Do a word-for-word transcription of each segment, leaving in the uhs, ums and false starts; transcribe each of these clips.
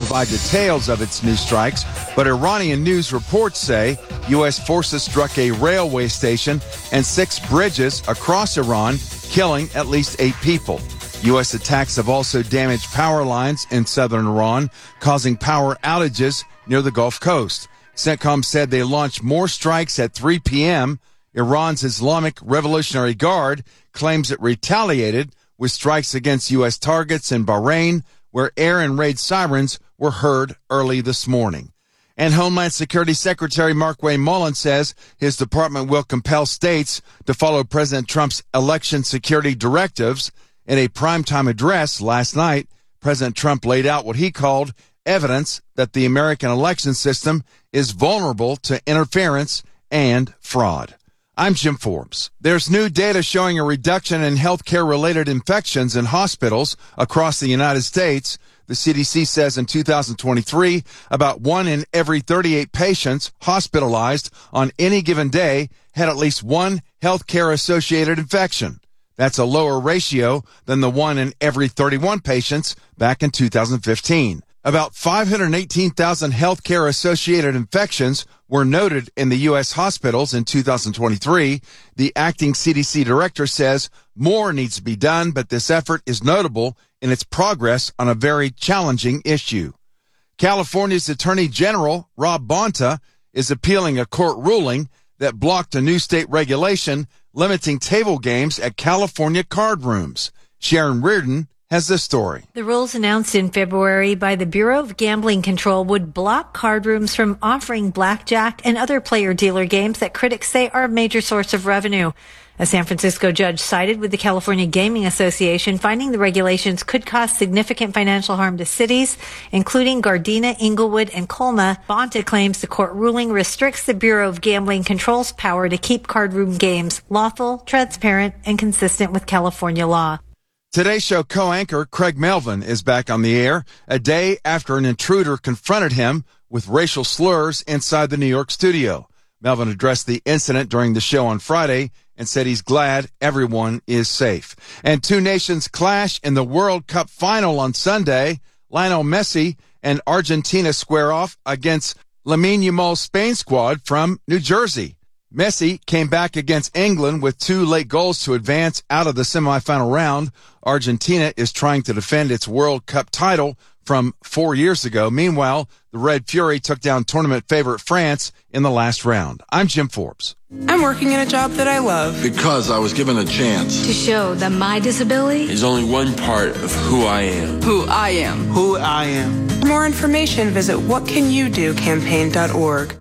provide details of its new strikes, but Iranian news reports say U S forces struck a railway station and six bridges across Iran, killing at least eight people. U S attacks have also damaged power lines in southern Iran, causing power outages near the Gulf Coast. CENTCOM said they launched more strikes at three p.m. Iran's Islamic Revolutionary Guard claims it retaliated with strikes against U S targets in Bahrain, where air and raid sirens were heard early this morning. And Homeland Security Secretary Markwayne Mullin says his department will compel states to follow President Trump's election security directives. In a primetime address last night, President Trump laid out what he called evidence that the American election system is vulnerable to interference and fraud. I'm Jim Forbes. There's new data showing a reduction in healthcare-related infections in hospitals across the United States. The C D C says in two thousand twenty-three, about one in every thirty-eight patients hospitalized on any given day had at least one healthcare-associated infection. That's a lower ratio than the one in every thirty-one patients back in two thousand fifteen. About five hundred eighteen thousand healthcare-associated infections were noted in the U S hospitals in two thousand twenty-three. The acting C D C director says more needs to be done, but this effort is notable in its progress on a very challenging issue. California's Attorney General, Rob Bonta, is appealing a court ruling that blocked a new state regulation limiting table games at California card rooms. Sharon Reardon has this story. The rules announced in February by the Bureau of Gambling Control would block card rooms from offering blackjack and other player-dealer games that critics say are a major source of revenue. A San Francisco judge sided with the California Gaming Association, finding the regulations could cause significant financial harm to cities, including Gardena, Inglewood, and Colma. Bonta claims the court ruling restricts the Bureau of Gambling Control's power to keep card room games lawful, transparent, and consistent with California law. Today's show co-anchor Craig Melvin is back on the air a day after an intruder confronted him with racial slurs inside the New York studio. Melvin addressed the incident during the show on Friday and said he's glad everyone is safe. And two nations clash in the World Cup final on Sunday. Lionel Messi and Argentina square off against Lamine Yamal's Spain squad from New Jersey. Messi came back against England with two late goals to advance out of the semifinal round. Argentina is trying to defend its World Cup title from four years ago. Meanwhile, the Red Fury took down tournament favorite France in the last round. I'm Jim Forbes. I'm working in a job that I love. Because I was given a chance. To show that my disability is only one part of who I am. Who I am. Who I am. For more information, visit what can you do campaign dot org.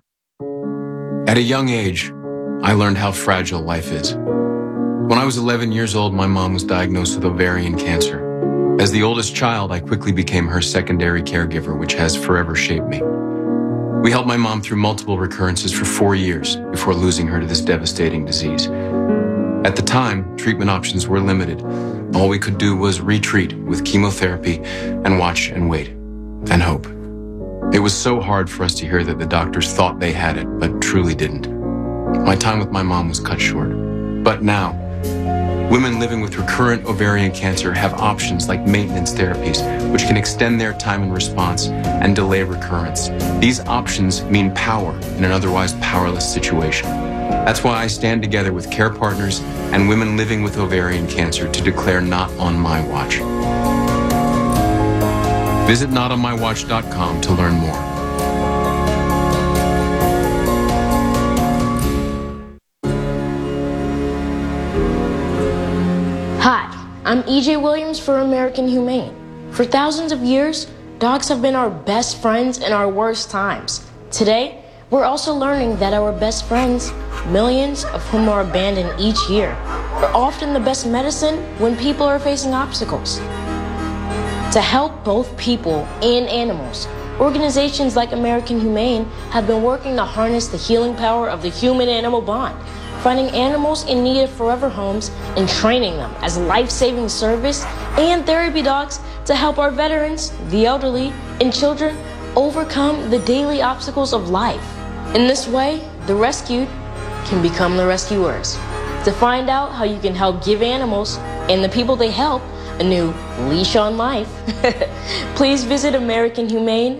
At a young age, I learned how fragile life is. When I was eleven years old, my mom was diagnosed with ovarian cancer. As the oldest child, I quickly became her secondary caregiver, which has forever shaped me. We helped my mom through multiple recurrences for four years before losing her to this devastating disease. At the time, treatment options were limited. All we could do was retreat with chemotherapy and watch and wait and hope. It was so hard for us to hear that the doctors thought they had it, but truly didn't. My time with my mom was cut short. But now, women living with recurrent ovarian cancer have options like maintenance therapies, which can extend their time in response and delay recurrence. These options mean power in an otherwise powerless situation. That's why I stand together with care partners and women living with ovarian cancer to declare Not on My Watch. Visit not on my watch dot com to learn more. I'm E J Williams for American Humane. For thousands of years, dogs have been our best friends in our worst times. Today, we're also learning that our best friends, millions of whom are abandoned each year, are often the best medicine when people are facing obstacles. To help both people and animals, organizations like American Humane have been working to harness the healing power of the human-animal bond, finding animals in need of forever homes and training them as life-saving service and therapy dogs to help our veterans, the elderly, and children overcome the daily obstacles of life. In this way, the rescued can become the rescuers. To find out how you can help give animals and the people they help a new leash on life, please visit American Humane